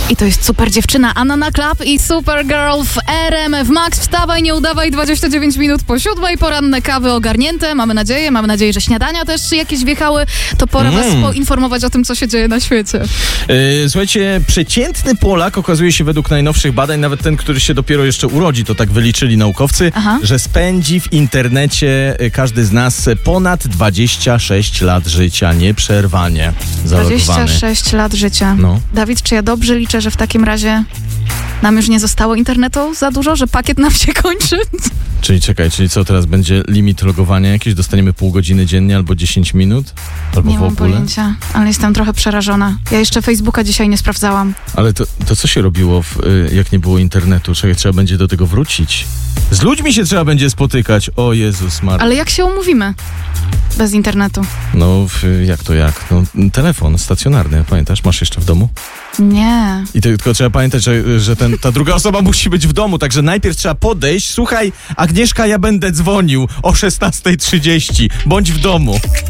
I to jest super dziewczyna Anna Club i Supergirl w RMF Max. Wstawaj, nie udawaj, 29 minut po 7:00, poranne kawy ogarnięte. Mamy nadzieję, że śniadania też jakieś wjechały. To pora was poinformować o tym, co się dzieje na świecie. Słuchajcie, przeciętny Polak okazuje się według najnowszych badań, nawet ten, który się dopiero jeszcze urodzi, to tak wyliczyli naukowcy, że spędzi w internecie każdy z nas ponad 26 lat życia, nieprzerwanie. 26 lat życia. No. Dawid, czy ja dobrze liczę, że w takim razie nam już nie zostało internetu za dużo, że pakiet nam się kończy? Czyli co, teraz będzie limit logowania jakiś? Dostaniemy pół godziny dziennie albo 10 minut? Albo Nie w mam ogóle? pojęcia, ale jestem trochę przerażona. Ja jeszcze Facebooka dzisiaj nie sprawdzałam. Ale to co się robiło, jak nie było internetu? Trzeba będzie do tego wrócić. Z ludźmi się trzeba będzie spotykać. O Jezus Maria. Ale jak się umówimy bez internetu? No, jak? No, telefon stacjonarny, pamiętasz? Masz jeszcze w domu? Nie. I tylko trzeba pamiętać, że ta druga osoba musi być w domu, także najpierw trzeba podejść. Słuchaj, Agnieszka, ja będę dzwonił o 16:30. Bądź w domu.